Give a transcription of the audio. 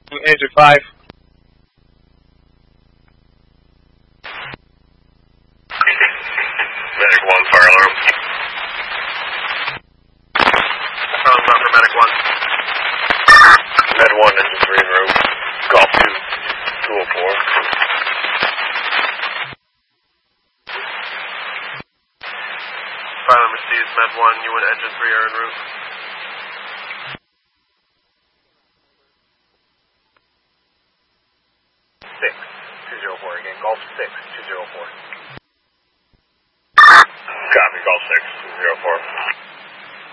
Engine 5. Medic 1, fire alarm. Sounds not for Medic 1. Med 1, engine 3 en route. Golf 2, 204. Pilot received Med 1, you and engine 3 are en route. Six, 204 again. Golf 6, 204. Copy, Golf 6, 204.